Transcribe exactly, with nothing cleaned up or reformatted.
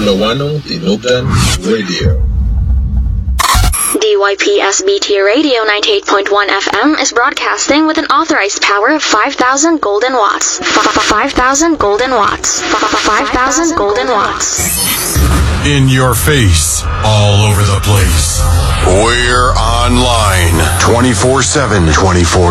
Fulawano Tinugan Radio. D Y P S B T Radio ninety-eight point one F M is broadcasting with an authorized power of five thousand golden watts. five thousand golden watts. five thousand golden watts. In your face, all over the place. We're online twenty-four seven, twenty-four